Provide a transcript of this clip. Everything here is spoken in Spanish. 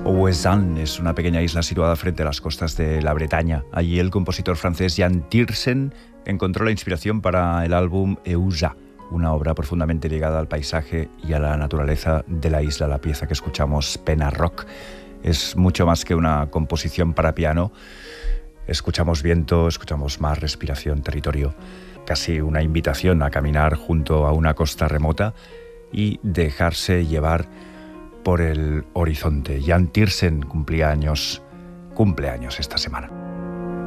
Ouessant es una pequeña isla situada frente a las costas de la Bretaña. Allí el compositor francés Jan Tiersen encontró la inspiración para el álbum Eusa, una obra profundamente ligada al paisaje y a la naturaleza de la isla. La pieza que escuchamos, Pena Rock, es mucho más que una composición para piano. Escuchamos viento, escuchamos mar, respiración, territorio, casi una invitación a caminar junto a una costa remota y dejarse llevar por el horizonte. Jan Tiersen cumple años esta semana.